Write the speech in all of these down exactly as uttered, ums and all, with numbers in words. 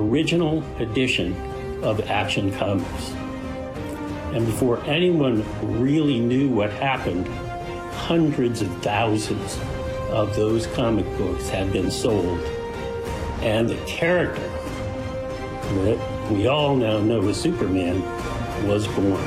original edition of Action Comics. And before anyone really knew what happened, hundreds of thousands of those comic books had been sold. And the character that we all now know as Superman was born.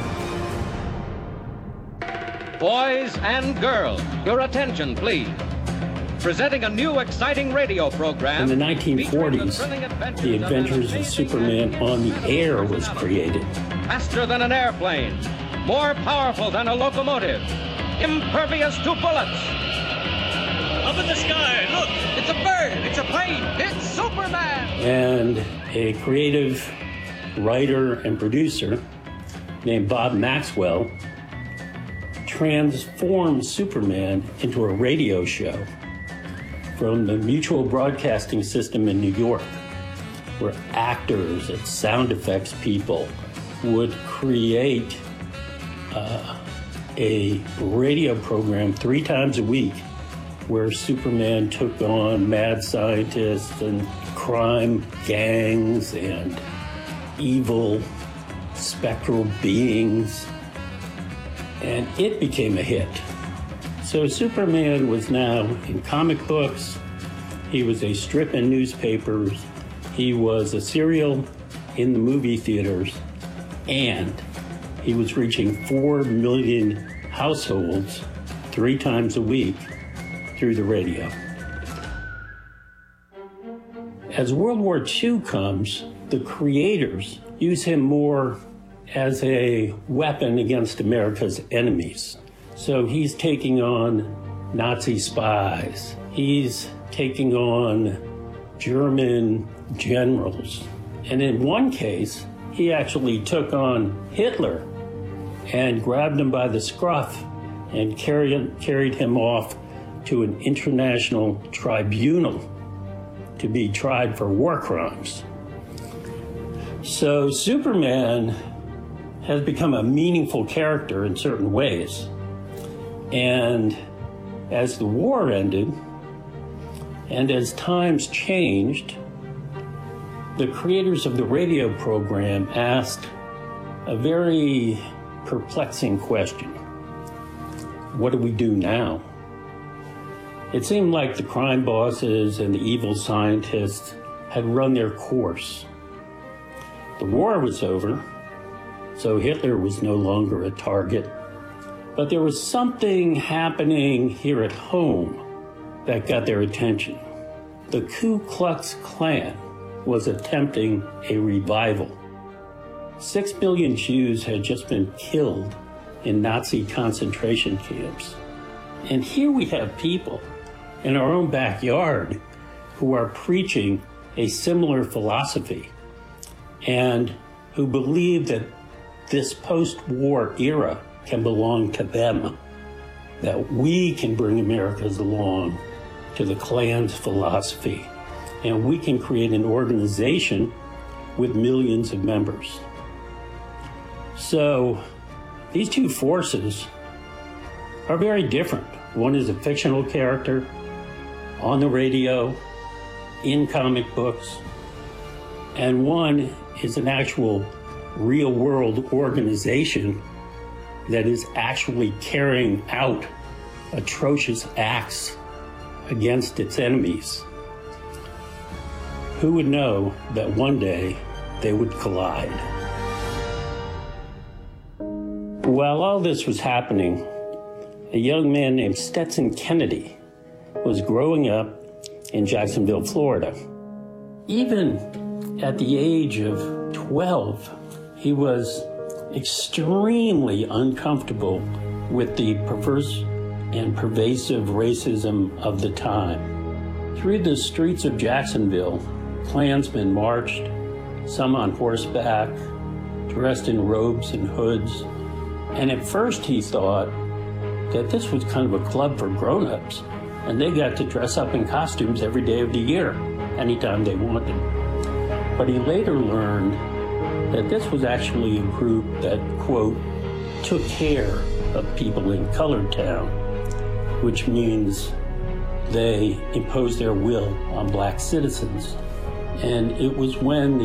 Boys and girls, your attention, please. Presenting a new exciting radio program. In the nineteen forties, the, the Adventures of Superman on the Air was created. Faster than an airplane, more powerful than a locomotive, impervious to bullets. Up in the sky, look, it's a bird, it's a plane, it's Superman! And a creative writer and producer named Bob Maxwell transformed Superman into a radio show from the Mutual Broadcasting System in New York, where actors and sound effects people would create uh, a radio program three times a week where Superman took on mad scientists and crime gangs and evil spectral beings. And it became a hit. So Superman was now in comic books, he was a strip in newspapers, he was a serial in the movie theaters, and he was reaching four million households three times a week through the radio. As World War Two comes, the creators use him more as a weapon against America's enemies. So he's taking on Nazi spies. He's taking on German generals. And in one case, he actually took on Hitler and grabbed him by the scruff and carried, carried him off to an international tribunal to be tried for war crimes. So Superman has become a meaningful character in certain ways. And as the war ended, and as times changed, the creators of the radio program asked a very perplexing question. What do we do now? It seemed like the crime bosses and the evil scientists had run their course. The war was over, so Hitler was no longer a target. But there was something happening here at home that got their attention. The Ku Klux Klan was attempting a revival. Six million Jews had just been killed in Nazi concentration camps. And here we have people in our own backyard who are preaching a similar philosophy and who believe that this post-war era can belong to them, that we can bring Americans along to the Klan's philosophy, and we can create an organization with millions of members. So these two forces are very different. One is a fictional character on the radio, in comic books, and one is an actual real-world organization that is actually carrying out atrocious acts against its enemies. Who would know that one day they would collide? While all this was happening, a young man named Stetson Kennedy was growing up in Jacksonville, Florida. Even at the age of twelve, he was extremely uncomfortable with the perverse and pervasive racism of the time. Through the streets of Jacksonville, Klansmen marched, some on horseback, dressed in robes and hoods. And at first he thought that this was kind of a club for grown-ups, and they got to dress up in costumes every day of the year, anytime they wanted. But he later learned that this was actually a group that, quote, took care of people in Colored Town, which means they imposed their will on black citizens. And it was when the